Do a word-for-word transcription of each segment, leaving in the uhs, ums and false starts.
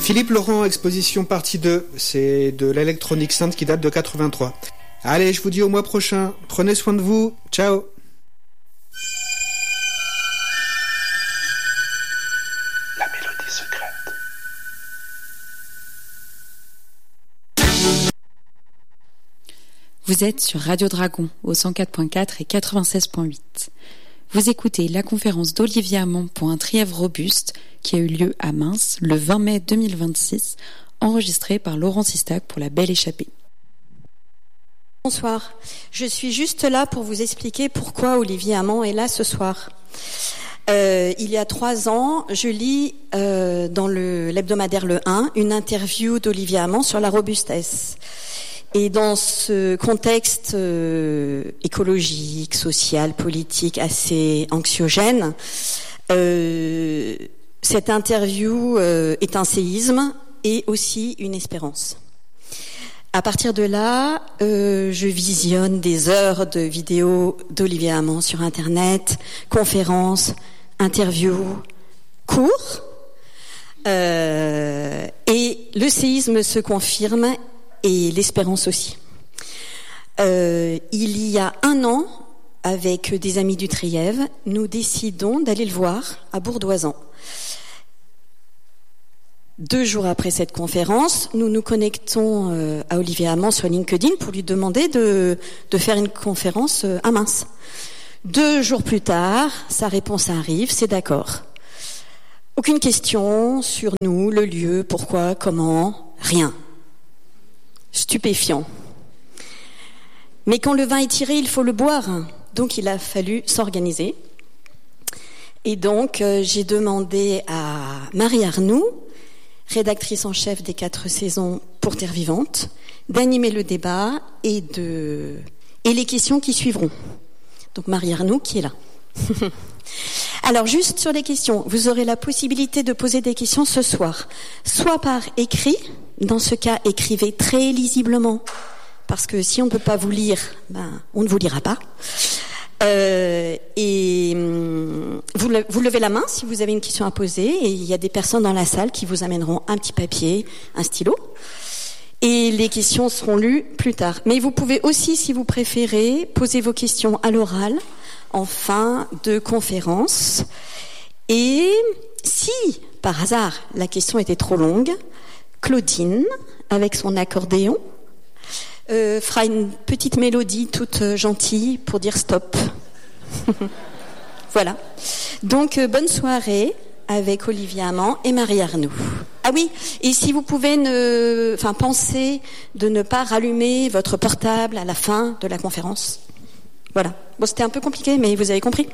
Philippe Laurent, exposition partie deux. C'est de l'électronique sainte qui date de quatre-vingt-trois. Allez, je vous dis au mois prochain. Prenez soin de vous. Ciao. La mélodie secrète. Vous êtes sur Radio Dragon au cent quatre point quatre et quatre-vingt-seize point huit. Vous écoutez la conférence d'Olivier Hamon pour un trièvre robuste qui a eu lieu à Mainz le vingt mai deux mille vingt-six, enregistrée par Laurent Sistac pour La Belle Échappée. Bonsoir, je suis juste là pour vous expliquer pourquoi Olivier Hamon est là ce soir. Euh, il y a trois ans, je lis euh, dans le, l'hebdomadaire Le un une interview d'Olivier Hamon sur la robustesse. Et dans ce contexte euh, écologique, social, politique assez anxiogène, euh, cette interview euh, est un séisme et aussi une espérance. À partir de là, euh, je visionne des heures de vidéos d'Olivier Hamon sur Internet, conférences, interviews, cours, euh, et le séisme se confirme. Et l'espérance aussi. Euh, il y a un an, avec des amis du Trièvre, nous décidons d'aller le voir à Bourdoisan. Deux jours après cette conférence, nous nous connectons euh, à Olivier Hamon sur LinkedIn pour lui demander de, de faire une conférence euh, à Mainz. Deux jours plus tard, sa réponse arrive, c'est d'accord. Aucune question sur nous, le lieu, pourquoi, comment, rien. Stupéfiant. Mais quand le vin est tiré, il faut le boire. Donc il a fallu s'organiser. Et donc euh, j'ai demandé à Marie Arnoux, rédactrice en chef des quatre saisons pour Terre Vivante, d'animer le débat et, de... et les questions qui suivront. Donc Marie Arnoux qui est là. Alors juste sur les questions, vous aurez la possibilité de poser des questions ce soir, soit par écrit. Dans ce cas, écrivez très lisiblement, parce que si on ne peut pas vous lire, ben, on ne vous lira pas. Euh, et hum, vous, le, vous levez la main si vous avez une question à poser, et il y a des personnes dans la salle qui vous amèneront un petit papier, un stylo, et les questions seront lues plus tard. Mais vous pouvez aussi, si vous préférez, poser vos questions à l'oral, en fin de conférence. Et si, par hasard, la question était trop longue, Claudine, avec son accordéon, euh, fera une petite mélodie toute gentille pour dire stop. Voilà. Donc, euh, bonne soirée avec Olivier Hamon et Marie Arnoux. Ah oui, et si vous pouvez ne, enfin, penser de ne pas rallumer votre portable à la fin de la conférence. Voilà. Bon, c'était un peu compliqué, mais vous avez compris.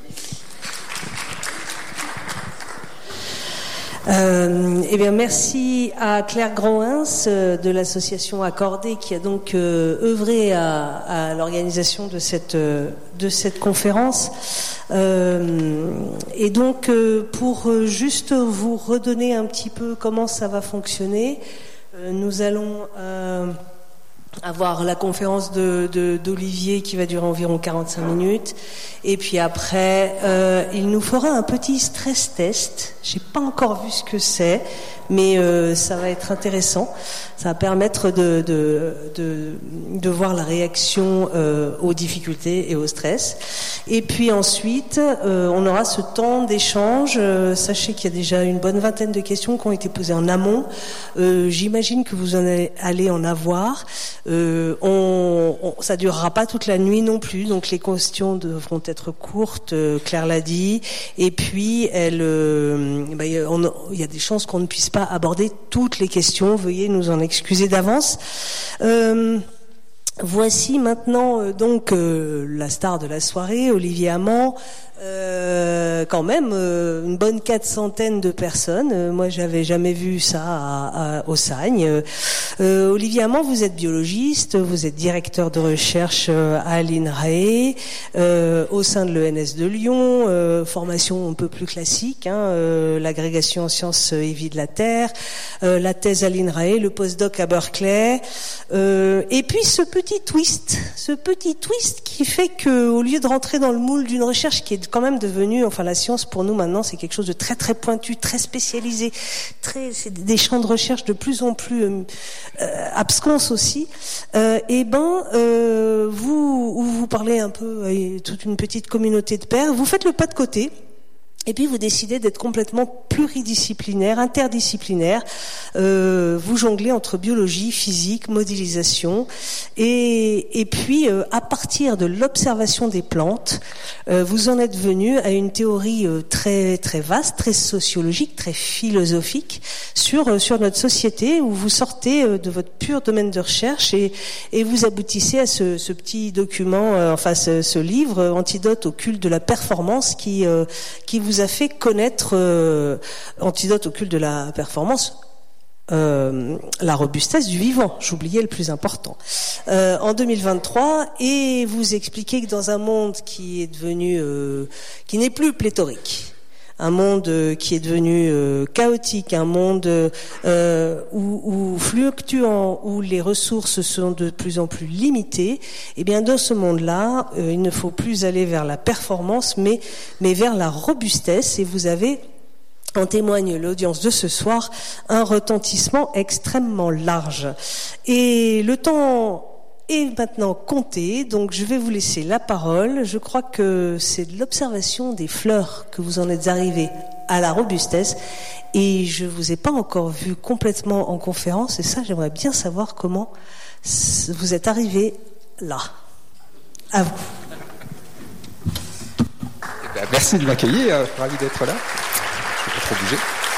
Euh, eh bien, merci à Claire Grandhins euh, de l'association Accordé qui a donc euh, œuvré à, à l'organisation de cette euh, de cette conférence. Euh, et donc, euh, pour euh, juste vous redonner un petit peu comment ça va fonctionner, euh, nous allons euh, avoir la conférence de, de, d'Olivier qui va durer environ quarante-cinq minutes, et puis après euh, il nous fera un petit stress test. J'ai pas encore vu ce que c'est, mais euh, ça va être intéressant. Ça va permettre de de de, de voir la réaction euh, aux difficultés et au stress. Et puis ensuite, euh, on aura ce temps d'échange. Euh, sachez qu'il y a déjà une bonne vingtaine de questions qui ont été posées en amont. Euh, j'imagine que vous en allez en avoir. Euh, on, on, ça durera pas toute la nuit non plus, donc les questions devront être courtes. Euh, Claire l'a dit. Et puis, elle, euh, bah, il y a des chances qu'on ne puisse pas aborder toutes les questions. Veuillez nous en excuser d'avance. Euh, voici maintenant euh, donc euh, la star de la soirée, Olivier Hamon. Euh, quand même euh, une bonne quatre centaines de personnes. Euh, moi, j'avais jamais vu ça à, à, au Sagne. Euh, Olivier Hamon, vous êtes biologiste, vous êtes directeur de recherche euh, à l'INRAE, euh, au sein de l'E N S de Lyon, euh, formation un peu plus classique, hein, euh, l'agrégation en sciences et vie de la Terre, euh, la thèse à l'INRAE, le postdoc à Berkeley, euh, et puis ce petit petit twist, ce petit twist qui fait que, au lieu de rentrer dans le moule d'une recherche qui est quand même devenue, enfin la science pour nous maintenant c'est quelque chose de très très pointu, très spécialisé, très c'est des champs de recherche de plus en plus euh, abscons aussi. Euh, et ben euh, vous vous parlez un peu à toute une petite communauté de pairs, vous faites le pas de côté. Et puis vous décidez d'être complètement pluridisciplinaire, interdisciplinaire. Euh, vous jonglez entre biologie, physique, modélisation, et, et puis euh, à partir de l'observation des plantes, euh, vous en êtes venu à une théorie euh, très très vaste, très sociologique, très philosophique sur euh, sur notre société, où vous sortez euh, de votre pur domaine de recherche et et vous aboutissez à ce, ce petit document, euh, enfin ce, ce livre euh, Antidote au culte de la performance qui euh, qui vous vous a fait connaître euh, Antidote au culte de la performance, euh, la robustesse du vivant. J'oubliais le plus important. Euh, en deux mille vingt-trois, et vous expliquez que dans un monde qui est devenu, euh, qui n'est plus pléthorique, un monde euh, qui est devenu euh, chaotique, un monde euh, où, où fluctuant, où les ressources sont de plus en plus limitées, et bien dans ce monde-là, euh, il ne faut plus aller vers la performance, mais mais vers la robustesse. Et vous avez, en témoigne l'audience de ce soir, un retentissement extrêmement large. Et le temps est maintenant compté, donc je vais vous laisser la parole. Je crois que c'est de l'observation des fleurs que vous en êtes arrivé à la robustesse, et je vous ai pas encore vu complètement en conférence, et ça j'aimerais bien savoir comment vous êtes arrivé là. À vous. Eh ben, merci de m'accueillir, ravi d'être là. Je ne vais pas trop bouger.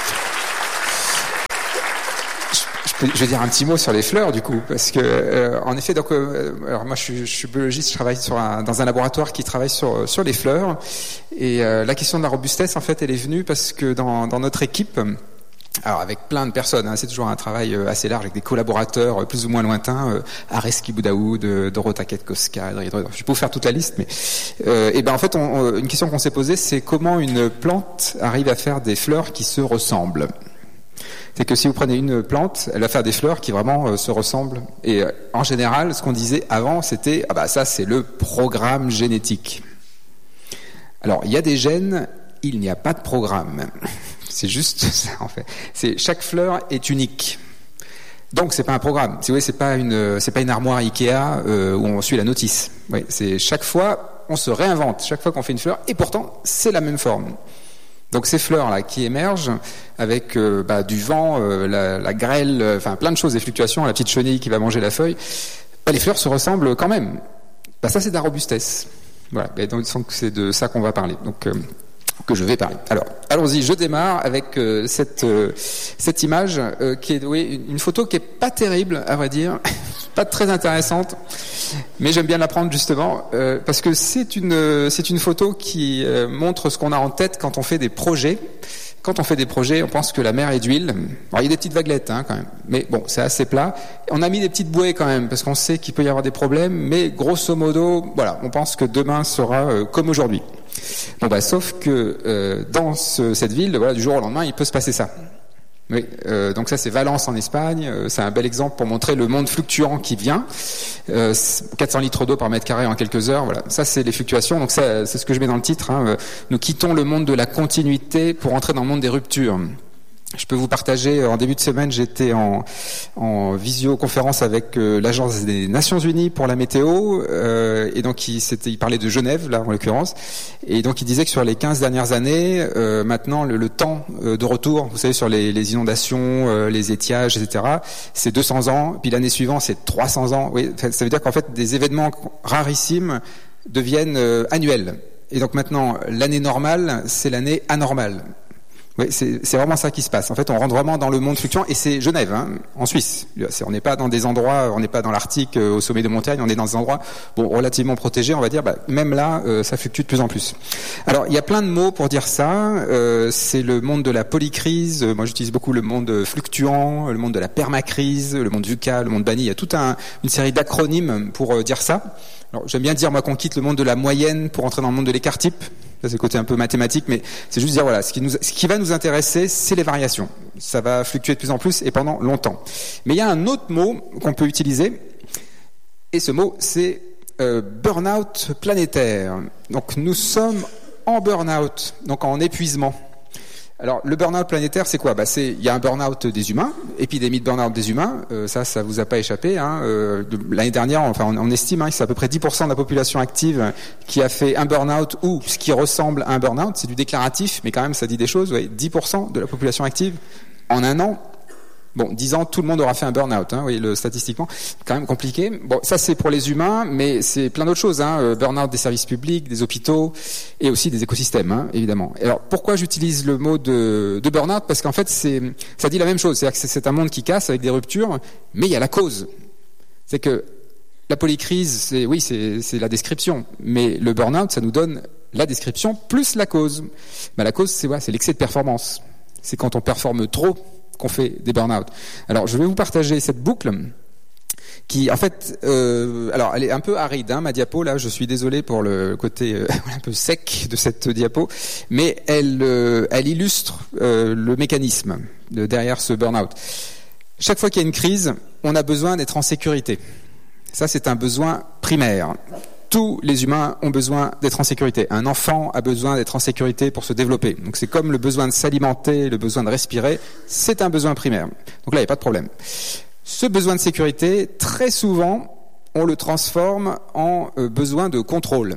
Je vais dire un petit mot sur les fleurs du coup, parce que euh, en effet, donc, euh, alors moi je suis, je suis biologiste, je travaille sur un, dans un laboratoire qui travaille sur sur les fleurs, et euh, la question de la robustesse en fait, elle est venue parce que dans, dans notre équipe, alors avec plein de personnes, hein, c'est toujours un travail assez large avec des collaborateurs plus ou moins lointains, euh, Areski Boudaoud, Dorota Ketkowska, je peux vous faire toute la liste, mais euh, et ben en fait, on, on, une question qu'on s'est posée, c'est comment une plante arrive à faire des fleurs qui se ressemblent. C'est que si vous prenez une plante, elle va faire des fleurs qui vraiment euh, se ressemblent. Et euh, en général, ce qu'on disait avant, c'était ah bah ça c'est le programme génétique. Alors il y a des gènes, il n'y a pas de programme. C'est juste ça en fait. C'est chaque fleur est unique. Donc c'est pas un programme. Si vous voyez, c'est pas une c'est pas une armoire Ikea euh, où on suit la notice. Oui, c'est chaque fois on se réinvente. Chaque fois qu'on fait une fleur, et pourtant c'est la même forme. Donc ces fleurs-là qui émergent avec euh, bah, du vent, euh, la, la grêle, euh, enfin plein de choses, des fluctuations, la petite chenille qui va manger la feuille, bah, les fleurs se ressemblent quand même. Bah, ça c'est de la robustesse. Voilà, et donc c'est de ça qu'on va parler. Donc euh, que je vais parler. Alors, allons-y, je démarre avec euh, cette euh, cette image euh, qui est oui, une photo qui est pas terrible à vrai dire, pas très intéressante, mais j'aime bien la prendre justement euh, parce que c'est une c'est une photo qui euh, montre ce qu'on a en tête quand on fait des projets. Quand on fait des projets, on pense que la mer est d'huile. Alors, il y a des petites vaguelettes hein, quand même, mais bon, c'est assez plat. On a mis des petites bouées quand même parce qu'on sait qu'il peut y avoir des problèmes, mais grosso modo, voilà, on pense que demain sera euh, comme aujourd'hui. Bon bah sauf que euh, dans ce, cette ville, voilà, du jour au lendemain, il peut se passer ça. Oui, euh, donc ça c'est Valence en Espagne. Euh, c'est un bel exemple pour montrer le monde fluctuant qui vient. Euh, quatre cents litres d'eau par mètre carré en quelques heures. Voilà, ça c'est les fluctuations. Donc ça, c'est ce que je mets dans le titre. Hein. Nous quittons le monde de la continuité pour entrer dans le monde des ruptures. Je peux vous partager, en début de semaine, j'étais en, en visioconférence avec euh, l'Agence des Nations Unies pour la météo, euh, et donc il, c'était, il parlait de Genève, là en l'occurrence, et donc il disait que sur les quinze dernières années, euh, maintenant le, le temps euh, de retour, vous savez, sur les, les inondations, euh, les étiages, et cetera, c'est deux cents ans, puis l'année suivante c'est trois cents ans. Oui, ça veut dire qu'en fait des événements rarissimes deviennent euh, annuels. Et donc maintenant, l'année normale, c'est l'année anormale. Oui, c'est, c'est vraiment ça qui se passe. En fait, on rentre vraiment dans le monde fluctuant, et c'est Genève, hein, en Suisse. C'est, on n'est pas dans des endroits, on n'est pas dans l'Arctique, euh, au sommet des montagnes, on est dans des endroits bon, relativement protégés, on va dire. Bah, même là, euh, ça fluctue de plus en plus. Alors, il y a plein de mots pour dire ça. Euh, c'est le monde de la polycrise. Moi, j'utilise beaucoup le monde fluctuant, le monde de la permacrise, le monde VUCA, le monde banni. Il y a toute un, une série d'acronymes pour euh, dire ça. Alors, j'aime bien dire, moi, qu'on quitte le monde de la moyenne pour entrer dans le monde de l'écart-type. Ça, c'est le côté un peu mathématique, mais c'est juste dire, voilà, ce qui nous, ce qui va nous intéresser, c'est les variations. Ça va fluctuer de plus en plus et pendant longtemps. Mais il y a un autre mot qu'on peut utiliser, Et ce mot, c'est euh, burn-out planétaire. Donc nous sommes en burn-out, donc en épuisement. Alors le burn-out planétaire, c'est quoi ? Bah, c'est il y a un burn-out des humains, épidémie de burn-out des humains. Euh, ça, ça vous a pas échappé. Hein. Euh, de, l'année dernière, enfin, on, on estime hein, que c'est à peu près dix pour cent de la population active qui a fait un burn-out ou ce qui ressemble à un burn-out. C'est du déclaratif, mais quand même, ça dit des choses. Ouais, dix pour cent de la population active en un an. Bon, dix ans, tout le monde aura fait un burn-out, hein, oui, le, statistiquement, quand même compliqué. Bon, ça c'est pour les humains, mais c'est plein d'autres choses, hein, burn-out des services publics, des hôpitaux, et aussi des écosystèmes, hein, évidemment. Et alors, pourquoi j'utilise le mot de, de burn-out ? Parce qu'en fait, c'est, ça dit la même chose, c'est-à-dire que c'est un monde qui casse avec des ruptures, mais il y a la cause. C'est que la polycrise, c'est, oui, c'est, c'est la description, mais le burn-out, ça nous donne la description plus la cause. Ben, la cause, c'est, ouais, c'est l'excès de performance. C'est quand on performe trop qu'on fait des burn-out. Alors, je vais vous partager cette boucle qui, en fait, euh, alors, elle est un peu aride, hein, ma diapo, là, je suis désolé pour le côté euh, un peu sec de cette diapo, mais elle, euh, elle illustre euh, le mécanisme de, derrière ce burn-out. Chaque fois qu'il y a une crise, on a besoin d'être en sécurité. Ça, c'est un besoin primaire. Tous les humains ont besoin d'être en sécurité. Un enfant a besoin d'être en sécurité pour se développer. Donc c'est comme le besoin de s'alimenter, le besoin de respirer, c'est un besoin primaire. Donc là, il n'y a pas de problème. Ce besoin de sécurité, très souvent, on le transforme en euh, besoin de contrôle.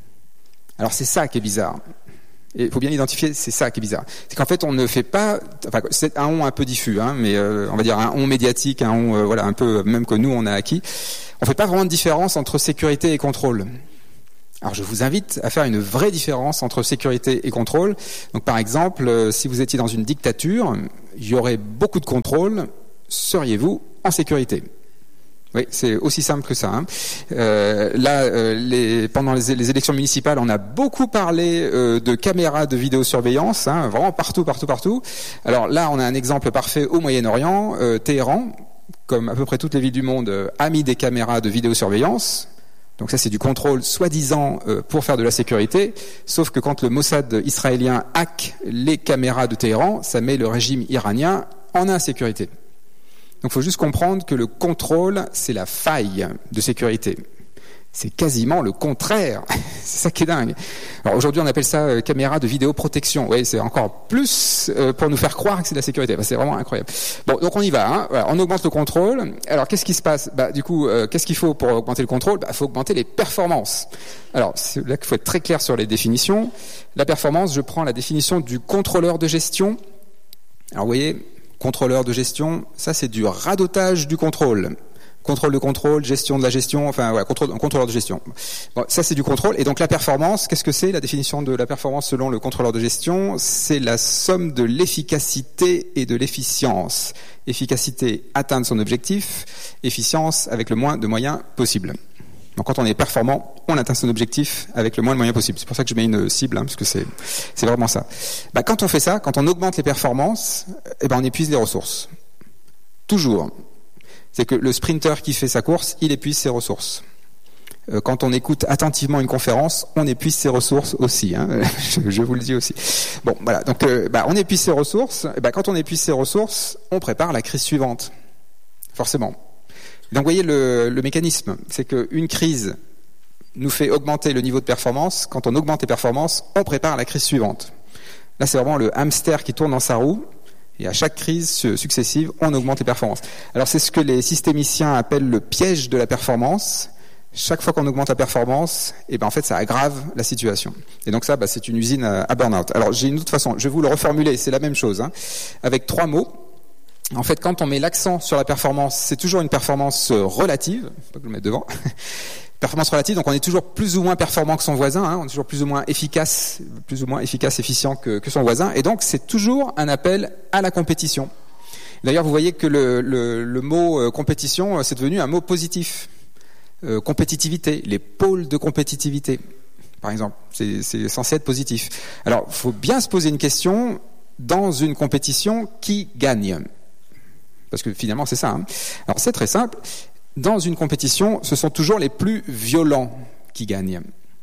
Alors c'est ça qui est bizarre. Et il faut bien identifier, c'est ça qui est bizarre. C'est qu'en fait, on ne fait pas, enfin, c'est un on un peu diffus, hein, mais euh, on va dire un on médiatique, un on, euh, voilà, un peu même que nous on a acquis. On fait pas vraiment de différence entre sécurité et contrôle. Alors, je vous invite à faire une vraie différence entre sécurité et contrôle. Donc, par exemple, euh, si vous étiez dans une dictature, il y aurait beaucoup de contrôle. Seriez-vous en sécurité ? Oui, c'est aussi simple que ça. Hein. Euh, là, euh, les, pendant les, les élections municipales, on a beaucoup parlé euh, de caméras de vidéosurveillance, hein, vraiment partout, partout, partout. Alors là, on a un exemple parfait au Moyen-Orient, euh, Téhéran, comme à peu près toutes les villes du monde, euh, a mis des caméras de vidéosurveillance. Donc ça, c'est du contrôle soi-disant euh, pour faire de la sécurité. Sauf que quand le Mossad israélien hack les caméras de Téhéran, ça met le régime iranien en insécurité. Donc il faut juste comprendre que le contrôle, c'est la faille de sécurité. C'est quasiment le contraire. C'est ça qui est dingue. Alors aujourd'hui, on appelle ça euh, caméra de vidéoprotection. Oui, c'est encore plus euh, pour nous faire croire que c'est de la sécurité. Bah, c'est vraiment incroyable. Bon, donc on y va. Hein. Voilà, on augmente le contrôle. Alors qu'est-ce qui se passe ? Bah, du coup, euh, qu'est-ce qu'il faut pour augmenter le contrôle ? Bah, il faut augmenter les performances. Alors c'est là qu'il faut être très clair sur les définitions. La performance, je prends la définition du contrôleur de gestion. Alors vous voyez, contrôleur de gestion, ça c'est du radotage du contrôle. Contrôle de contrôle, gestion de la gestion, enfin ouais, contrôle, contrôleur de gestion. Bon, ça c'est du contrôle. Et donc la performance, qu'est-ce que c'est ? La définition de la performance selon le contrôleur de gestion, c'est la somme de l'efficacité et de l'efficience. Efficacité, atteindre son objectif. Efficience, avec le moins de moyens possible. Donc quand on est performant, on atteint son objectif avec le moins de moyens possible. C'est pour ça que je mets une cible, hein, parce que c'est, c'est vraiment ça. Bah, quand on fait ça, quand on augmente les performances, eh ben on épuise les ressources. Toujours. C'est que le sprinter qui fait sa course, il épuise ses ressources. Euh, quand on écoute attentivement une conférence, on épuise ses ressources aussi. Hein, je, je vous le dis aussi. Bon, voilà. Donc, euh, bah, on épuise ses ressources. Et bah, quand on épuise ses ressources, on prépare la crise suivante. Forcément. Donc, vous voyez le, le mécanisme. C'est qu'une crise nous fait augmenter le niveau de performance. Quand on augmente les performances, on prépare la crise suivante. Là, c'est vraiment le hamster qui tourne dans sa roue. Et à chaque crise successive, on augmente les performances. Alors c'est ce que les systémiciens appellent le piège de la performance. Chaque fois qu'on augmente la performance, eh ben en fait ça aggrave la situation. Et donc ça, bah, c'est une usine à, à burn-out. Alors j'ai une autre façon, je vais vous le reformuler, c'est la même chose, hein, avec trois mots. En fait, quand on met l'accent sur la performance, c'est toujours une performance relative. Faut pas que je le mette devant. Performance relative, donc on est toujours plus ou moins performant que son voisin, hein, on est toujours plus ou moins efficace, plus ou moins efficace, efficient que, que son voisin, et donc c'est toujours un appel à la compétition. D'ailleurs, vous voyez que le, le, le mot euh, compétition, c'est devenu un mot positif. Euh, compétitivité, les pôles de compétitivité, par exemple, c'est, c'est censé être positif. Alors, il faut bien se poser une question, dans une compétition, qui gagne ? Parce que finalement, c'est ça. Hein. Alors, c'est très simple. Dans une compétition, ce sont toujours les plus violents qui gagnent.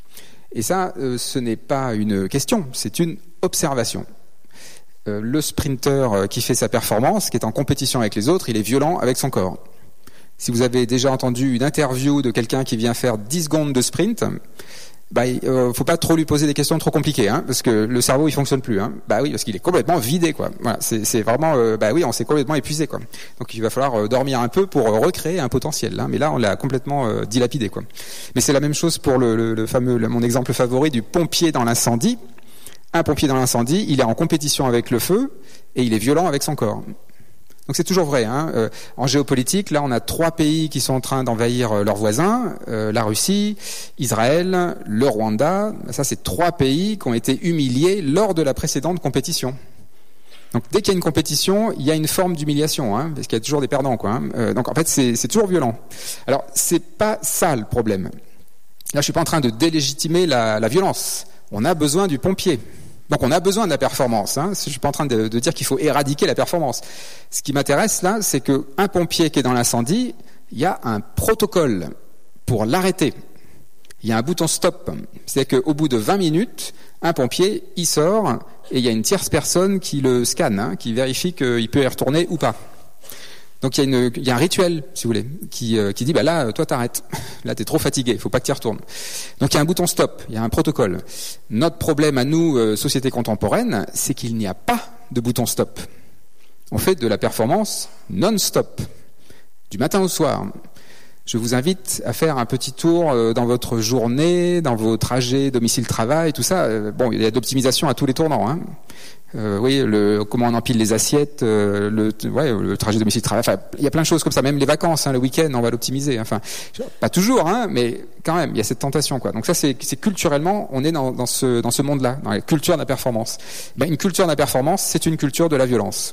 Et ça, euh, ce n'est pas une question, c'est une observation. Euh, le sprinter qui fait sa performance, qui est en compétition avec les autres, il est violent avec son corps. Si vous avez déjà entendu une interview de quelqu'un qui vient faire dix secondes de sprint, bah, euh, faut pas trop lui poser des questions trop compliquées, hein, parce que le cerveau il fonctionne plus, hein. Bah oui, parce qu'il est complètement vidé, quoi. Voilà, c'est, c'est vraiment, euh, bah oui, on s'est complètement épuisé, quoi. Donc il va falloir euh, dormir un peu pour euh, recréer un potentiel, hein. Mais là, on l'a complètement euh, dilapidé, quoi. Mais c'est la même chose pour le, le, le fameux, le, mon exemple favori du pompier dans l'incendie. Un pompier dans l'incendie, il est en compétition avec le feu et il est violent avec son corps. Donc c'est toujours vrai, hein. Euh, en géopolitique, là on a trois pays qui sont en train d'envahir euh, leurs voisins, euh, la Russie, Israël, le Rwanda. Ça c'est trois pays qui ont été humiliés lors de la précédente compétition. Donc dès qu'il y a une compétition, il y a une forme d'humiliation, hein, parce qu'il y a toujours des perdants, quoi. Hein. Euh, donc en fait c'est, c'est toujours violent. Alors c'est pas ça le problème. Là je suis pas en train de délégitimer la, la violence. On a besoin du pompier. Donc on a besoin de la performance. Hein. Je suis pas en train de, de dire qu'il faut éradiquer la performance. Ce qui m'intéresse là, c'est que un pompier qui est dans l'incendie, il y a un protocole pour l'arrêter. Il y a un bouton stop. C'est-à-dire qu'au bout de vingt minutes, un pompier il sort et il y a une tierce personne qui le scanne, hein, qui vérifie qu'il peut y retourner ou pas. Donc il y a une, il y a un rituel, si vous voulez, qui, euh, qui dit bah là, toi t'arrêtes, là t'es trop fatigué, il faut pas que tu y retournes. Donc il y a un bouton stop, il y a un protocole. Notre problème à nous, euh, société contemporaine, c'est qu'il n'y a pas de bouton stop. On fait de la performance non-stop, du matin au soir. Je vous invite à faire un petit tour euh, dans votre journée, dans vos trajets domicile-travail, tout ça. Euh, bon, il y a de l'optimisation à tous les tournants, hein. Euh, oui, le, comment on empile les assiettes, euh, le, ouais, le trajet domicile-travail. Enfin, il y a plein de choses comme ça. Même les vacances, hein, le week-end, on va l'optimiser. Enfin, pas toujours, hein, mais quand même, il y a cette tentation, quoi. Donc ça, c'est, c'est culturellement, on est dans, dans ce, dans ce monde-là, dans la culture de la performance. Ben, une culture de la performance, c'est une culture de la violence.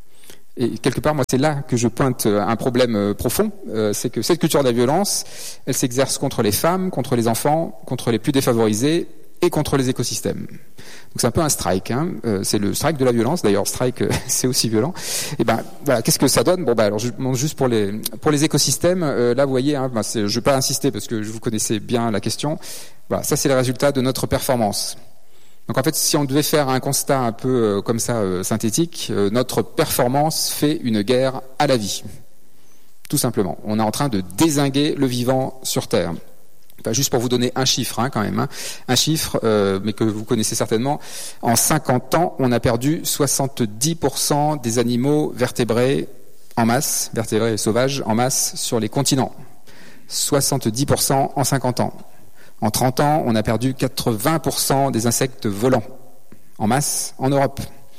Et quelque part, moi, c'est là que je pointe un problème profond. Euh, c'est que cette culture de la violence, elle s'exerce contre les femmes, contre les enfants, contre les plus défavorisés et contre les écosystèmes. Donc c'est un peu un strike, hein. Euh, c'est le strike de la violence. D'ailleurs, strike, euh, c'est aussi violent. Et ben voilà, qu'est-ce que ça donne ? Bon ben alors je, bon, juste pour les pour les écosystèmes, euh, là vous voyez, hein, ben, c'est, je vais pas insister parce que vous connaissez bien la question. Voilà, ça c'est le résultat de notre performance. Donc en fait, si on devait faire un constat un peu euh, comme ça euh, synthétique, euh, notre performance fait une guerre à la vie. Tout simplement, on est en train de dézinguer le vivant sur Terre. Enfin, juste pour vous donner un chiffre, hein, quand même, hein. Un chiffre, euh, mais que vous connaissez certainement. En cinquante ans, on a perdu soixante-dix pour cent des animaux vertébrés en masse, vertébrés sauvages en masse sur les continents. soixante-dix pour cent en cinquante ans. En trente ans, on a perdu quatre-vingts pour cent des insectes volants en masse en Europe.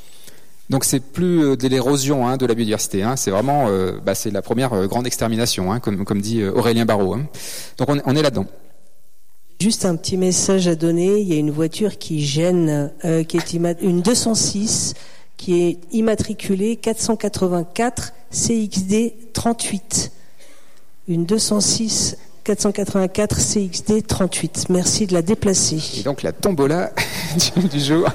Donc c'est plus de l'érosion, hein, de la biodiversité, hein. C'est vraiment, euh, bah, c'est la première euh, grande extermination, hein, comme, comme dit Aurélien Barraud, hein. Donc on, on est là-dedans. Juste un petit message à donner. Il y a une voiture qui gêne, euh, qui est imma- une deux cent six qui est immatriculée quatre cent quatre-vingt-quatre C X D trente-huit. Une deux cent six quatre cent quatre-vingt-quatre C X D trente-huit. Merci de la déplacer. Et donc la tombola du, du jour.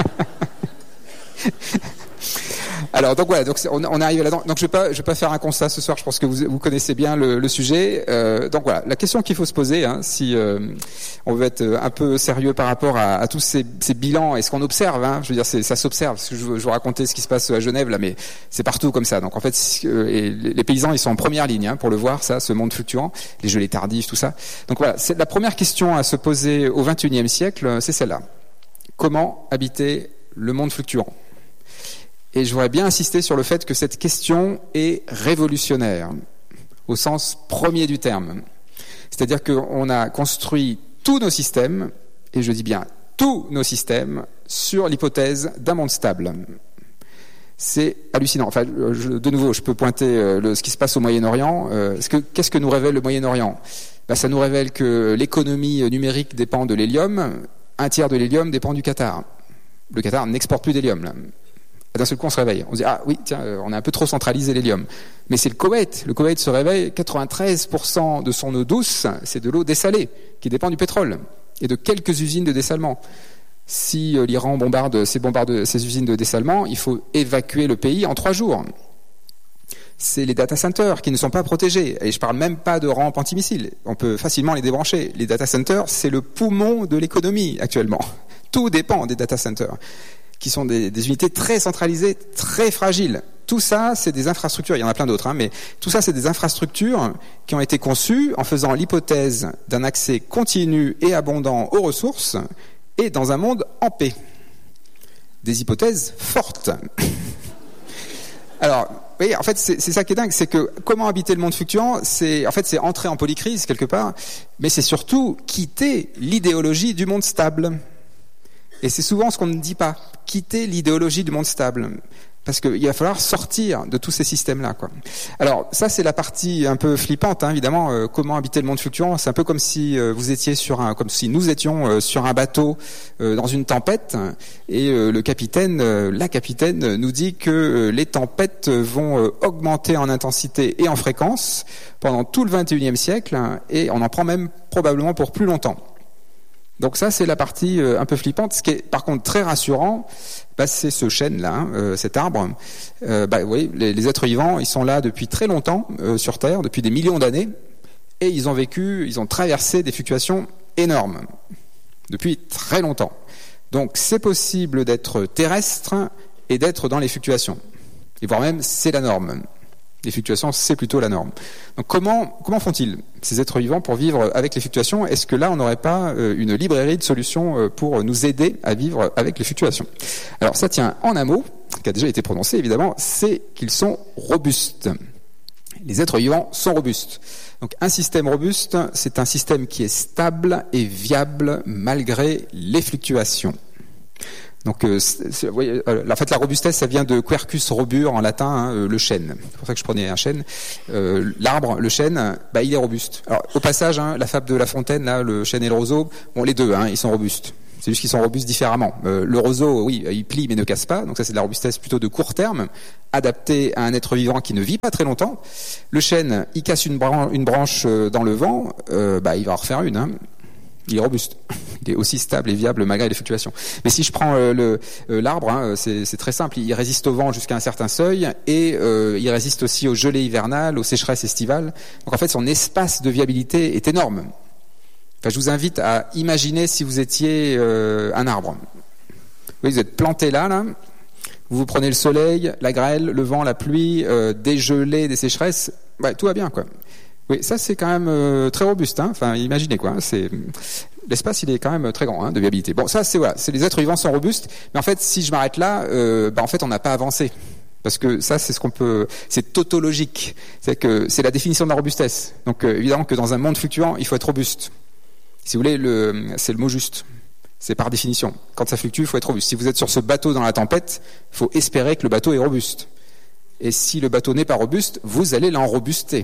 Alors donc voilà, donc on, on arrive là-dedans. Donc je vais pas, je vais pas faire un constat ce soir. Je pense que vous, vous connaissez bien le, le sujet. Euh, donc voilà, la question qu'il faut se poser, hein, si euh, on veut être un peu sérieux par rapport à, à tous ces, ces bilans et ce qu'on observe, hein, je veux dire, c'est, ça s'observe. Parce que je, je vous racontais ce qui se passe à Genève là, mais c'est partout comme ça. Donc en fait, euh, et les paysans, ils sont en première ligne, hein, pour le voir, ça, ce monde fluctuant, les gelées tardives, tout ça. Donc voilà, c'est la première question à se poser au vingt et unième siècle, c'est celle-là. Comment habiter le monde fluctuant ? Et je voudrais bien insister sur le fait que cette question est révolutionnaire, au sens premier du terme. C'est-à-dire qu'on a construit tous nos systèmes, et je dis bien tous nos systèmes, sur l'hypothèse d'un monde stable. C'est hallucinant. Enfin, je, de nouveau, je peux pointer euh, le, ce qui se passe au Moyen-Orient. Euh, ce que, qu'est-ce que nous révèle le Moyen-Orient ? Ben, ça nous révèle que l'économie numérique dépend de l'hélium, un tiers de l'hélium dépend du Qatar. Le Qatar n'exporte plus d'hélium, là. D'un seul coup, on se réveille. On se dit, ah oui, tiens, on a un peu trop centralisé l'hélium. Mais c'est le Koweït. Le Koweït se réveille, quatre-vingt-treize pour cent de son eau douce, c'est de l'eau dessalée, qui dépend du pétrole, et de quelques usines de dessalement. Si euh, l'Iran bombarde ces, bombarde ces usines de dessalement, il faut évacuer le pays en trois jours. C'est les data centers qui ne sont pas protégés. Et je parle même pas de rampes antimissiles. On peut facilement les débrancher. Les data centers, c'est le poumon de l'économie actuellement. Tout dépend des data centers, qui sont des, des unités très centralisées, très fragiles. tout ça, c'est des infrastructures, il y en a plein d'autres, hein, mais tout ça, c'est des infrastructures qui ont été conçues en faisant l'hypothèse d'un accès continu et abondant aux ressources et dans un monde en paix. Des hypothèses fortes. Alors, oui, en fait, c'est, c'est ça qui est dingue, c'est que comment habiter le monde fluctuant, c'est, en fait, c'est entrer en polycrise quelque part, mais c'est surtout quitter l'idéologie du monde stable. Et c'est souvent ce qu'on ne dit pas, quitter l'idéologie du monde stable. Parce qu'il va falloir sortir de tous ces systèmes-là, quoi. Alors, ça, c'est la partie un peu flippante, hein, évidemment. Euh, comment habiter le monde fluctuant ? C'est un peu comme si euh, vous étiez sur un, comme si nous étions euh, sur un bateau euh, dans une tempête, et euh, le capitaine, euh, la capitaine, nous dit que euh, les tempêtes vont euh, augmenter en intensité et en fréquence pendant tout le vingt et unième siècle, hein, et on en prend même probablement pour plus longtemps. Donc ça, c'est la partie euh, un peu flippante. Ce qui est par contre très rassurant, bah, c'est ce chêne-là, hein, euh, cet arbre. Euh, bah, vous voyez, les, les êtres vivants, ils sont là depuis très longtemps euh, sur Terre, depuis des millions d'années, et ils ont vécu, ils ont traversé des fluctuations énormes depuis très longtemps. Donc c'est possible d'être terrestre et d'être dans les fluctuations, et voire même c'est la norme. Les fluctuations, c'est plutôt la norme. Donc comment comment font-ils, ces êtres vivants, pour vivre avec les fluctuations ? Est-ce que là, on n'aurait pas une librairie de solutions pour nous aider à vivre avec les fluctuations ? Alors ça tient en un mot, qui a déjà été prononcé évidemment, c'est qu'ils sont robustes. Les êtres vivants sont robustes. Donc un système robuste, c'est un système qui est stable et viable malgré les fluctuations. Donc, euh, c'est, c'est, vous voyez, euh, en fait, la robustesse, ça vient de quercus robur en latin, hein, euh, le chêne. C'est pour ça que je prenais un chêne. Euh, l'arbre, le chêne, bah, il est robuste. Alors, au passage, hein, la fable de La Fontaine, là, le chêne et le roseau, bon, les deux, hein, ils sont robustes. C'est juste qu'ils sont robustes différemment. Euh, le roseau, oui, il plie mais ne casse pas. Donc ça, c'est de la robustesse plutôt de court terme, adaptée à un être vivant qui ne vit pas très longtemps. Le chêne, il casse une, bran- une branche dans le vent, euh, bah, il va en refaire une. Hein. Il est robuste. Il est aussi stable et viable malgré les fluctuations. Mais si je prends euh, le, euh, l'arbre, hein, c'est, c'est très simple. Il résiste au vent jusqu'à un certain seuil et euh, il résiste aussi aux gelées hivernales, aux sécheresses estivales. Donc en fait, son espace de viabilité est énorme. Enfin, je vous invite à imaginer si vous étiez euh, un arbre. Oui, vous êtes planté là, là. Vous vous prenez le soleil, la grêle, le vent, la pluie, euh, des gelées, des sécheresses. Ouais, tout va bien, quoi. Oui, ça c'est quand même euh, très robuste. Hein. Enfin, imaginez quoi. Hein, c'est l'espace, il est quand même très grand hein, de viabilité. Bon, ça c'est voilà, c'est les êtres vivants sont robustes. Mais en fait, si je m'arrête là, euh, bah, en fait, on n'a pas avancé parce que ça, c'est ce qu'on peut. C'est tautologique. C'est que c'est la définition de la robustesse. Donc euh, évidemment que dans un monde fluctuant, il faut être robuste. Si vous voulez, le, c'est le mot juste. C'est par définition. Quand ça fluctue, il faut être robuste. Si vous êtes sur ce bateau dans la tempête, il faut espérer que le bateau est robuste. Et si le bateau n'est pas robuste, vous allez l'enrobuster.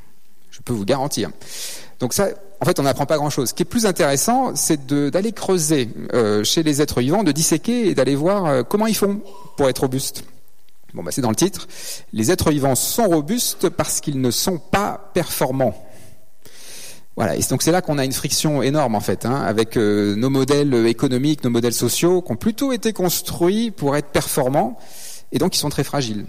Je peux vous garantir. Donc ça, en fait, on n'apprend pas grand-chose. Ce qui est plus intéressant, c'est de, d'aller creuser euh, chez les êtres vivants, de disséquer et d'aller voir euh, comment ils font pour être robustes. Bon, bah, c'est dans le titre. Les êtres vivants sont robustes parce qu'ils ne sont pas performants. Voilà. Et donc c'est là qu'on a une friction énorme en fait, hein, avec euh, nos modèles économiques, nos modèles sociaux, qui ont plutôt été construits pour être performants, et donc ils sont très fragiles.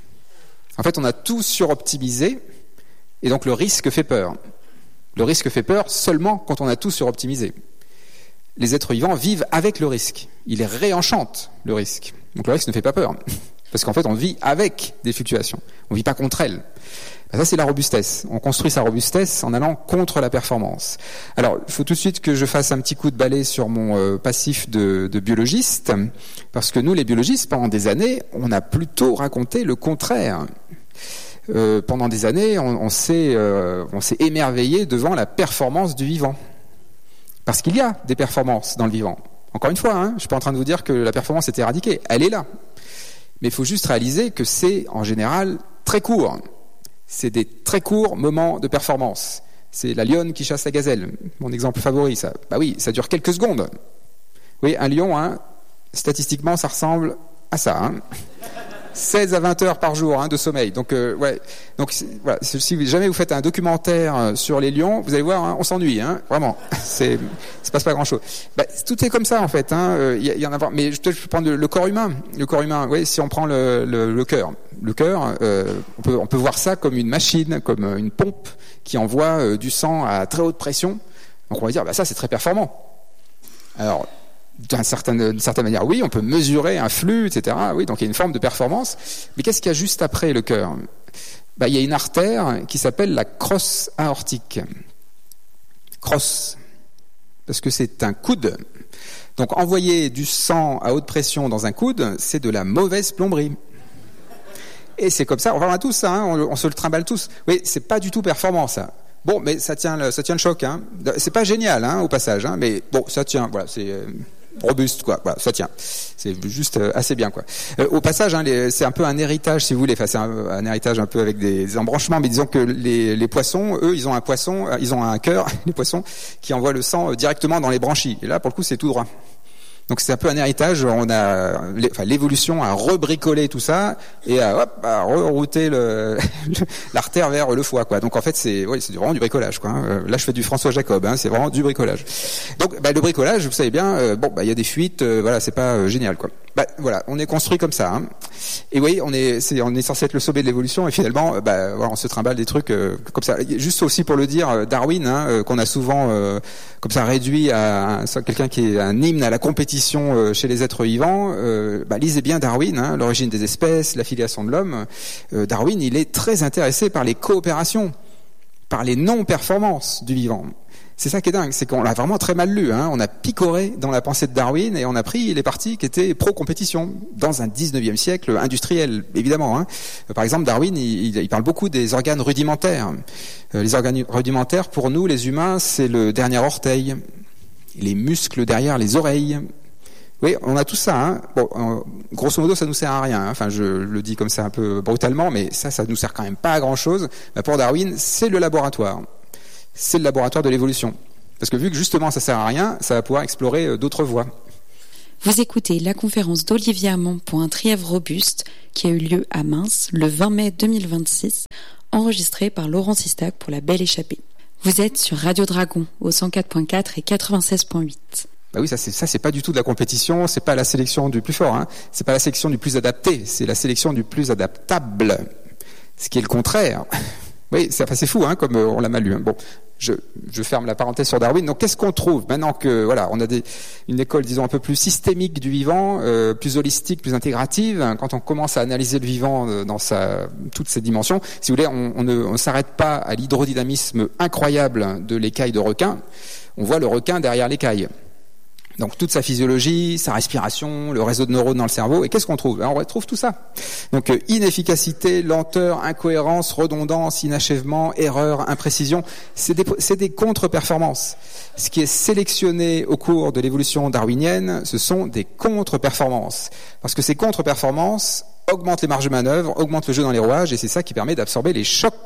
En fait, on a tout suroptimisé. Et donc le risque fait peur. Le risque fait peur seulement quand on a tout suroptimisé. Les êtres vivants vivent avec le risque. Ils réenchantent le risque. Donc le risque ne fait pas peur. Parce qu'en fait, on vit avec des fluctuations. On ne vit pas contre elles. Ben ça, c'est la robustesse. On construit sa robustesse en allant contre la performance. Alors, il faut tout de suite que je fasse un petit coup de balai sur mon euh, passif de, de biologiste. Parce que nous, les biologistes, pendant des années, on a plutôt raconté le contraire. Euh, pendant des années, on, on, s'est, euh, on s'est émerveillé devant la performance du vivant. Parce qu'il y a des performances dans le vivant. Encore une fois, hein, je ne suis pas en train de vous dire que la performance est éradiquée. Elle est là. Mais il faut juste réaliser que c'est, en général, très court. C'est des très courts moments de performance. C'est la lionne qui chasse la gazelle. Mon exemple favori, ça. Bah oui, ça dure quelques secondes. Oui, un lion, hein, statistiquement, ça ressemble à ça. Hein. seize à vingt heures par jour hein, de sommeil. Donc, euh, ouais. Donc, voilà. Si jamais vous faites un documentaire sur les lions, vous allez voir, hein, on s'ennuie, hein, vraiment. C'est, ça passe pas grand-chose. Bah, tout est comme ça en fait. Il hein. y, y en a. Mais je peux prendre le, le corps humain. Le corps humain. Oui, si on prend le, le, le cœur, le cœur, euh, on peut, on peut voir ça comme une machine, comme une pompe qui envoie euh, du sang à très haute pression. Donc, on va dire, bah ça, c'est très performant. Alors. d'une certaine, d'une certaine manière, oui, on peut mesurer un flux, et cetera. Oui, donc il y a une forme de performance. Mais qu'est-ce qu'il y a juste après le cœur ? Ben, il y a une artère qui s'appelle la crosse aortique. Crosse, parce que c'est un coude. Donc envoyer du sang à haute pression dans un coude, c'est de la mauvaise plomberie. Et c'est comme ça, on va tous ça, hein, on, on se le trimballe tous. Oui, c'est pas du tout performant ça. Bon, mais ça tient le, ça tient le choc. Hein. C'est pas génial, hein, au passage, hein, mais bon, ça tient. Voilà, c'est euh, robuste, quoi. Voilà, ça tient. C'est juste euh, assez bien, quoi. Euh, au passage, hein, les, c'est un peu un héritage, si vous voulez. Enfin, c'est un, un héritage un peu avec des embranchements, mais disons que les, les poissons, eux, ils ont un poisson, ils ont un cœur, les poissons, qui envoient le sang directement dans les branchies. Et là, pour le coup, c'est tout droit. Donc c'est un peu un héritage. On a, enfin, l'évolution a rebricolé tout ça et a, hop, a rerouté le, l'artère vers le foie, quoi. Donc en fait c'est, oui, c'est vraiment du bricolage, quoi. Là je fais du François Jacob, hein, c'est vraiment du bricolage. Donc bah, le bricolage, vous savez bien, euh, bon bah il y a des fuites, euh, voilà, c'est pas euh, génial, quoi. Bah voilà, on est construit comme ça. Hein. Et oui, on est, c'est, on est censé être le sommet de l'évolution et finalement, bah voilà, on se trimballe des trucs euh, comme ça. Juste aussi pour le dire, Darwin, hein, euh, qu'on a souvent euh, comme ça réduit à, à quelqu'un qui est un hymne à la compétition euh, chez les êtres vivants. Euh, bah, lisez bien Darwin, hein, l'origine des espèces, la filiation de l'homme. Euh, Darwin, il est très intéressé par les coopérations, par les non-performances du vivant. C'est ça qui est dingue, c'est qu'on l'a vraiment très mal lu. Hein. On a picoré dans la pensée de Darwin et on a pris les parties qui étaient pro-compétition dans un dix-neuvième siècle industriel, évidemment. Hein. Par exemple, Darwin, il, il parle beaucoup des organes rudimentaires. Euh, les organes rudimentaires, pour nous, les humains, c'est le dernier orteil, les muscles derrière les oreilles. Oui, on a tout ça. Hein. Bon, euh, grosso modo, ça nous sert à rien. Hein. Enfin, je le dis comme ça un peu brutalement, mais ça, ça nous sert quand même pas à grand-chose. Bah, pour Darwin, c'est le laboratoire. C'est le laboratoire de l'évolution. Parce que vu que justement ça sert à rien, ça va pouvoir explorer d'autres voies. Vous écoutez la conférence d'Olivier Hamon pour un trièvre robuste qui a eu lieu à Mainz le vingt mai deux mille vingt-six, enregistrée par Laurent Sistac pour La Belle Échappée. Vous êtes sur Radio Dragon au cent quatre point quatre et quatre-vingt-seize point huit. Bah oui, ça c'est ça c'est pas du tout de la compétition, c'est pas la sélection du plus fort, hein. C'est pas la sélection du plus adapté, c'est la sélection du plus adaptable. Ce qui est le contraire. Oui, c'est, enfin, c'est fou, hein, comme on l'a mal lu. Hein. Bon, je, je ferme la parenthèse sur Darwin. Donc, qu'est-ce qu'on trouve maintenant que voilà, on a des, une école, disons, un peu plus systémique du vivant, euh, plus holistique, plus intégrative. Hein, quand on commence à analyser le vivant euh, dans sa toutes ses dimensions, si vous voulez, on, on ne on s'arrête pas à l'hydrodynamisme incroyable de l'écaille de requin. On voit le requin derrière l'écaille. Donc toute sa physiologie, sa respiration, le réseau de neurones dans le cerveau, et qu'est-ce qu'on trouve ? On retrouve tout ça. Donc euh, inefficacité, lenteur, incohérence, redondance, inachèvement, erreur, imprécision, c'est des, c'est des contre-performances. Ce qui est sélectionné au cours de l'évolution darwinienne, ce sont des contre-performances. Parce que ces contre-performances augmentent les marges de manœuvre, augmentent le jeu dans les rouages, et c'est ça qui permet d'absorber les chocs.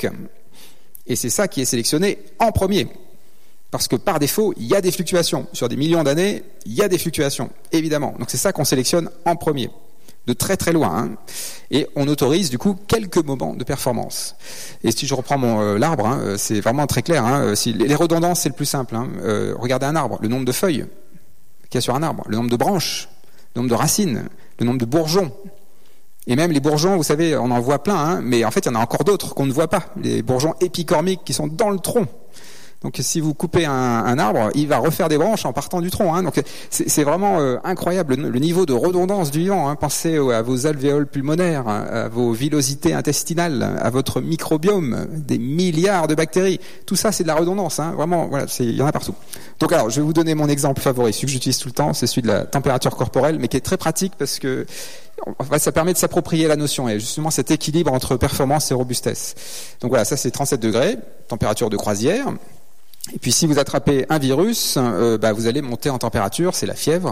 Et c'est ça qui est sélectionné en premier. Parce que par défaut, il y a des fluctuations. Sur des millions d'années, il y a des fluctuations, évidemment. Donc c'est ça qu'on sélectionne en premier, de très très loin. Hein. Et on autorise du coup quelques moments de performance. Et si je reprends mon euh, l'arbre, hein, c'est vraiment très clair. Hein. Si, les redondances, c'est le plus simple. Hein. Euh, regardez un arbre, le nombre de feuilles qu'il y a sur un arbre, le nombre de branches, le nombre de racines, le nombre de bourgeons. Et même les bourgeons, vous savez, on en voit plein, hein, mais en fait, il y en a encore d'autres qu'on ne voit pas. Les bourgeons épicormiques qui sont dans le tronc. Donc si vous coupez un, un arbre, il va refaire des branches en partant du tronc. Hein. Donc c'est, c'est vraiment euh, incroyable le, le niveau de redondance du vivant. Hein. Pensez à vos alvéoles pulmonaires, à vos villosités intestinales, à votre microbiome, des milliards de bactéries. Tout ça, c'est de la redondance. Hein. Vraiment, voilà, c'est, il y en a partout. Donc alors, je vais vous donner mon exemple favori, celui que j'utilise tout le temps, c'est celui de la température corporelle, mais qui est très pratique parce que en fait, ça permet de s'approprier la notion et justement cet équilibre entre performance et robustesse. Donc voilà, ça c'est trente-sept degrés, température de croisière. Et puis si vous attrapez un virus, euh, bah, vous allez monter en température, c'est la fièvre.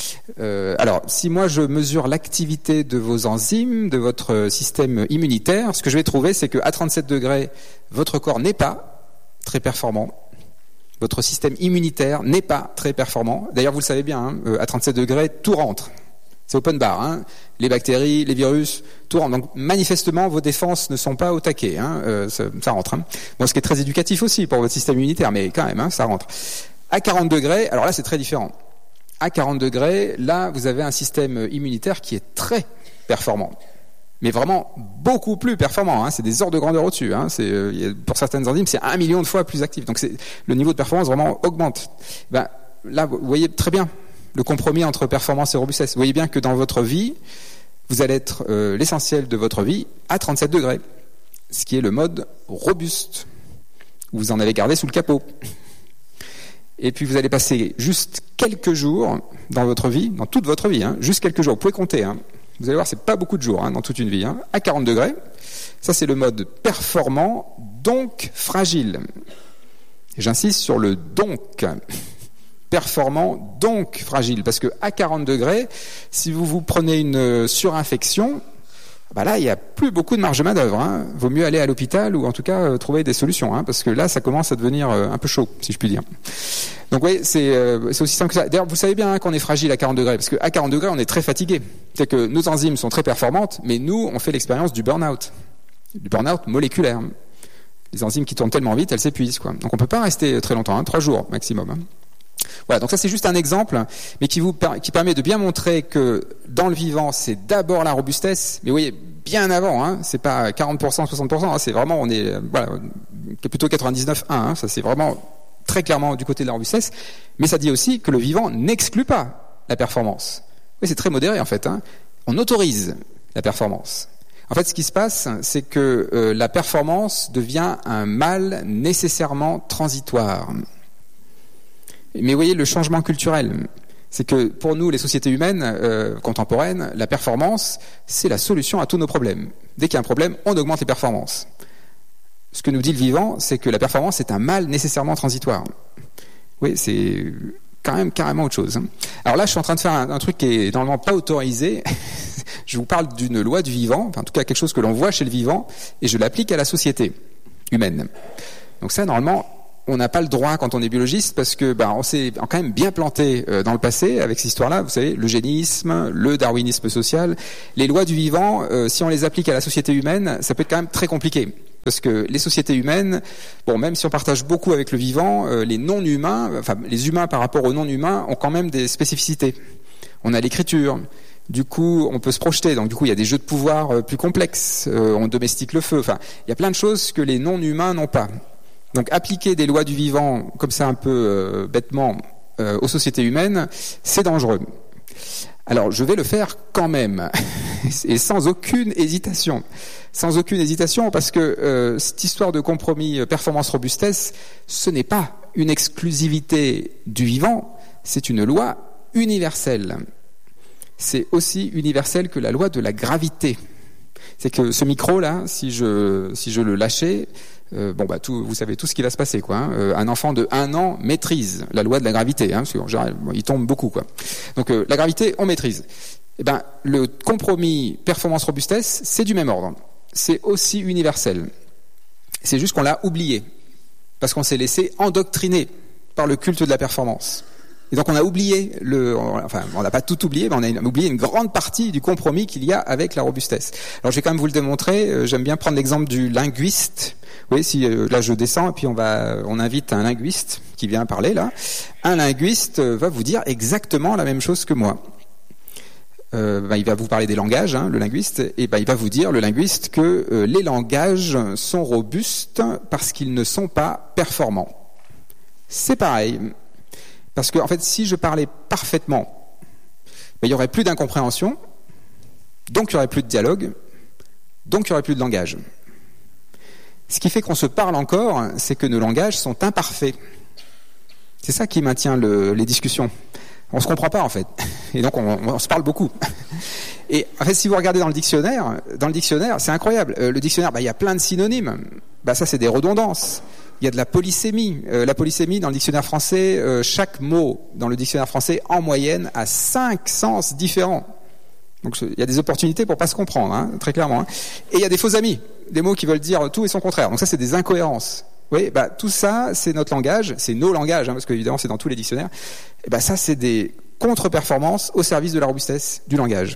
Euh, alors si moi je mesure l'activité de vos enzymes, de votre système immunitaire, ce que je vais trouver c'est qu'à trente-sept degrés, votre corps n'est pas très performant. Votre système immunitaire n'est pas très performant. D'ailleurs vous le savez bien, hein, à trente-sept degrés, tout rentre. C'est open bar, hein. Les bactéries, les virus, tout rentre. Donc manifestement, vos défenses ne sont pas au taquet, hein. euh, ça, ça rentre. Hein. Bon, ce qui est très éducatif aussi pour votre système immunitaire, mais quand même, hein, ça rentre. À quarante degrés, alors là c'est très différent. À quarante degrés, là vous avez un système immunitaire qui est très performant. Mais vraiment beaucoup plus performant, hein. C'est des ordres de grandeur au-dessus. Hein. C'est, euh, pour certaines enzymes, c'est un million de fois plus actif. Donc c'est, le niveau de performance vraiment augmente. Ben, là, vous voyez très bien. le compromis entre performance et robustesse. Vous voyez bien que dans votre vie, vous allez être euh, l'essentiel de votre vie à trente-sept degrés, ce qui est le mode robuste. Vous en avez gardé sous le capot. Et puis vous allez passer juste quelques jours dans votre vie, dans toute votre vie, hein, juste quelques jours. Vous pouvez compter. Hein. Vous allez voir, c'est pas beaucoup de jours hein, dans toute une vie. Hein, à quarante degrés. Ça, c'est le mode performant, donc fragile. Et j'insiste sur le donc. Performant, donc fragile. Parce que à quarante degrés, si vous vous prenez une surinfection, bah là, il n'y a plus beaucoup de marge de manœuvre. Hein. Vaut mieux aller à l'hôpital ou en tout cas euh, trouver des solutions, hein, parce que là, ça commence à devenir euh, un peu chaud, si je puis dire. Donc oui, c'est, euh, c'est aussi simple que ça. D'ailleurs, vous savez bien hein, qu'on est fragile à quarante degrés, parce qu'à quarante degrés, on est très fatigué. C'est que nos enzymes sont très performantes, mais nous, on fait l'expérience du burn-out, du burn-out moléculaire. Les enzymes qui tournent tellement vite, elles s'épuisent, quoi. Donc on peut pas rester très longtemps, hein, trois jours maximum. Hein. Voilà, donc ça c'est juste un exemple, mais qui vous qui permet de bien montrer que dans le vivant, c'est d'abord la robustesse, mais vous voyez, bien avant, hein, c'est pas quarante pour cent, soixante pour cent, hein, c'est vraiment, on est voilà, plutôt quatre-vingt-dix-neuf un, hein, ça c'est vraiment très clairement du côté de la robustesse, mais ça dit aussi que le vivant n'exclut pas la performance. Oui, c'est très modéré en fait, hein. On autorise la performance. En fait, ce qui se passe, c'est que euh, la performance devient un mal nécessairement transitoire. Mais vous voyez, le changement culturel, c'est que pour nous, les sociétés humaines euh, contemporaines, la performance, c'est la solution à tous nos problèmes. Dès qu'il y a un problème, on augmente les performances. Ce que nous dit le vivant, c'est que la performance est un mal nécessairement transitoire. Oui, c'est quand même carrément autre chose. Alors là, je suis en train de faire un, un truc qui est normalement pas autorisé. Je vous parle d'une loi du vivant, enfin, en tout cas quelque chose que l'on voit chez le vivant, et je l'applique à la société humaine. Donc ça, normalement, on n'a pas le droit quand on est biologiste parce que ben, on s'est quand même bien planté euh, dans le passé avec cette histoire-là. Vous savez, l'eugénisme, le darwinisme social, les lois du vivant, euh, si on les applique à la société humaine, ça peut être quand même très compliqué. Parce que les sociétés humaines, bon, même si on partage beaucoup avec le vivant, euh, les non-humains, enfin les humains par rapport aux non-humains, ont quand même des spécificités. On a l'écriture. Du coup, on peut se projeter. Donc, du coup, il y a des jeux de pouvoir euh, plus complexes. Euh, on domestique le feu. Enfin, il y a plein de choses que les non-humains n'ont pas. Donc, appliquer des lois du vivant comme ça un peu euh, bêtement euh, aux sociétés humaines, c'est dangereux. Alors, je vais le faire quand même, et sans aucune hésitation. Sans aucune hésitation, parce que euh, cette histoire de compromis performance-robustesse, ce n'est pas une exclusivité du vivant, c'est une loi universelle. C'est aussi universel que la loi de la gravité. C'est que ce micro-là, si je si je le lâchais, euh, bon bah tout, vous savez tout ce qui va se passer, quoi. Hein. Euh, un enfant de un an maîtrise la loi de la gravité, hein, parce qu'en général, bon, il tombe beaucoup, quoi. Donc euh, la gravité, on maîtrise. Eh ben le compromis performance-robustesse, c'est du même ordre. C'est aussi universel. C'est juste qu'on l'a oublié parce qu'on s'est laissé endoctriner par le culte de la performance. Et donc on a oublié le, enfin on n'a pas tout oublié, mais on a oublié une grande partie du compromis qu'il y a avec la robustesse. Alors je vais quand même vous le démontrer. J'aime bien prendre l'exemple du linguiste. Oui, si euh, là je descends et puis on va, on invite un linguiste qui vient parler là. Un linguiste va vous dire exactement la même chose que moi. Euh, ben, il va vous parler des langages, hein, le linguiste, et ben, il va vous dire, le linguiste, que euh, les langages sont robustes parce qu'ils ne sont pas performants. C'est pareil. Parce que, en fait, si je parlais parfaitement, ben, il y aurait plus d'incompréhension, donc il y aurait plus de dialogue, donc il y aurait plus de langage. Ce qui fait qu'on se parle encore, c'est que nos langages sont imparfaits. C'est ça qui maintient le, les discussions. On se comprend pas, en fait. Et donc, on, on se parle beaucoup. Et, en fait, si vous regardez dans le dictionnaire, dans le dictionnaire, c'est incroyable. Euh, le dictionnaire, bah, il y a plein de synonymes. Bah, ça, c'est des redondances. Il y a de la polysémie. Euh, la polysémie, dans le dictionnaire français, euh, chaque mot dans le dictionnaire français, en moyenne, a cinq sens différents. Donc, il y a des opportunités pour pas se comprendre, hein, très clairement. Hein. Et il y a des faux amis. Des mots qui veulent dire tout et son contraire. Donc ça, c'est des incohérences. Oui, bah tout ça, c'est notre langage, c'est nos langages, hein, parce que évidemment c'est dans tous les dictionnaires. Et bah ça, c'est des contre-performances au service de la robustesse du langage.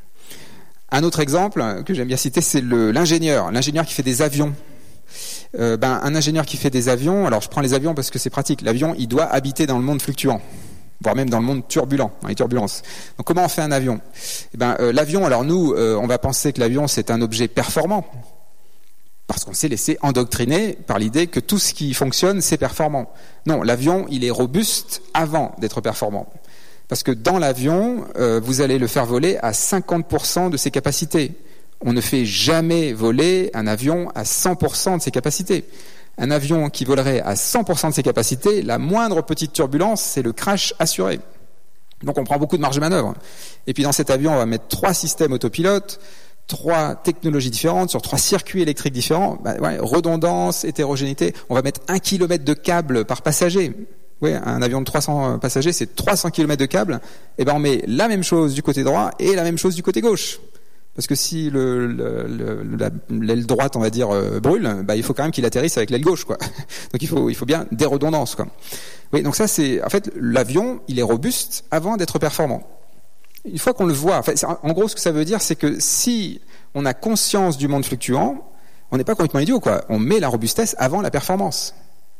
Un autre exemple que j'aime bien citer, c'est le, l'ingénieur, l'ingénieur qui fait des avions. Euh, ben un ingénieur qui fait des avions, alors je prends les avions parce que c'est pratique. L'avion, il doit habiter dans le monde fluctuant, voire même dans le monde turbulent, dans les turbulences. Donc comment on fait un avion ? Eh ben euh, l'avion, alors nous, euh, on va penser que l'avion c'est un objet performant. Parce qu'on s'est laissé endoctriner par l'idée que tout ce qui fonctionne, c'est performant. Non, l'avion, il est robuste avant d'être performant. Parce que dans l'avion, euh, vous allez le faire voler à cinquante pour cent de ses capacités. On ne fait jamais voler un avion à cent pour cent de ses capacités. Un avion qui volerait à cent pour cent de ses capacités, la moindre petite turbulence, c'est le crash assuré. Donc on prend beaucoup de marge de manœuvre. Et puis dans cet avion, on va mettre trois systèmes autopilotes, trois technologies différentes, sur trois circuits électriques différents, bah, ouais, redondance, hétérogénéité. On va mettre un kilomètre de câble par passager. Oui, un avion de trois cents passagers, c'est trois cents kilomètres de câble. Et ben on met la même chose du côté droit et la même chose du côté gauche. Parce que si le, le, le, la, l'aile droite, on va dire, euh, brûle, bah, il faut quand même qu'il atterrisse avec l'aile gauche, quoi. Donc il faut, il faut bien des redondances, quoi. Oui, donc ça c'est, en fait, l'avion, il est robuste avant d'être performant. Une fois qu'on le voit, en fait, en gros, ce que ça veut dire, c'est que si on a conscience du monde fluctuant, on n'est pas complètement idiot, quoi. On met la robustesse avant la performance.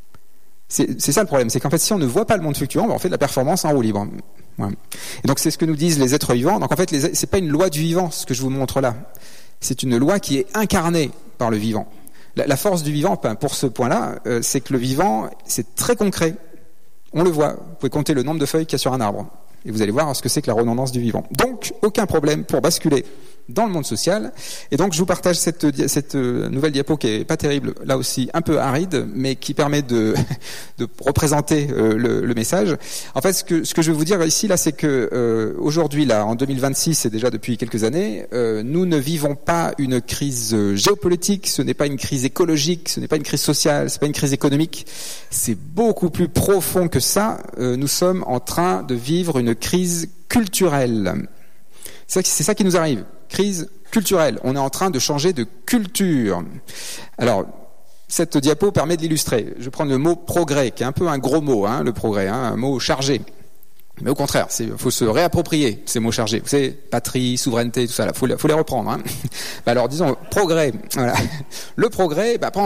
C'est, c'est ça le problème, c'est qu'en fait, si on ne voit pas le monde fluctuant, ben on fait de la performance en roue libre. Ouais. Et donc c'est ce que nous disent les êtres vivants. Donc en fait, les, c'est pas une loi du vivant ce que je vous montre là. C'est une loi qui est incarnée par le vivant. La, la force du vivant, pour ce point-là, euh, c'est que le vivant, c'est très concret. On le voit. Vous pouvez compter le nombre de feuilles qu'il y a sur un arbre, et vous allez voir ce que c'est que la redondance du vivant. Donc aucun problème pour basculer dans le monde social. Et donc je vous partage cette, cette nouvelle diapo qui est pas terrible, là aussi un peu aride, mais qui permet de, de représenter euh, le, le message. En fait, ce que, ce que je vais vous dire ici, là, c'est que euh, aujourd'hui, là, en deux mille vingt-six, et déjà depuis quelques années, euh, nous ne vivons pas une crise géopolitique, ce n'est pas une crise écologique, ce n'est pas une crise sociale, ce n'est pas une crise économique. C'est beaucoup plus profond que ça. Euh, nous sommes en train de vivre une crise culturelle. C'est ça, c'est ça qui nous arrive. Crise culturelle. On est en train de changer de culture. Alors, cette diapo permet de l'illustrer. Je vais prendre le mot progrès, qui est un peu un gros mot, hein, le progrès, hein, un mot chargé. Mais au contraire, il faut se réapproprier ces mots chargés. Vous savez, patrie, souveraineté, tout ça, il faut, faut les reprendre. Hein. Bah alors, disons, progrès. Voilà. Le progrès, bah,